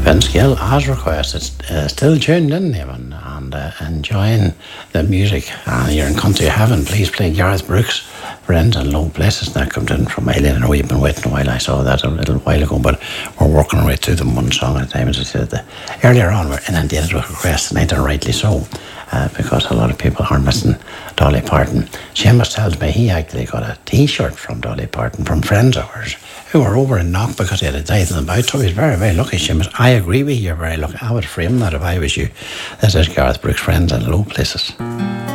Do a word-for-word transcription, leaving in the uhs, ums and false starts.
Vince Gill, as requested, uh, still tuned in even and uh, enjoying the music. And you're in country heaven. Please play Gareth Brooks, Friends and Low Places. That comes in from Eileen. I know you've been waiting a while. I saw that a little while ago, but we're working our way through them one song at a time. As I said the, earlier on, we're inundated with requests tonight, and rightly so, uh, because a lot of people are missing Dolly Parton. Seamus tells me he actually got a T-shirt from Dolly Parton from friends of ours who were over in Knock because he had a diet in the bout. So he's very, very lucky, Seamus. I agree with you, you're very lucky. I would frame that if I was you. This is Gareth Brooks, Friends and Low Places.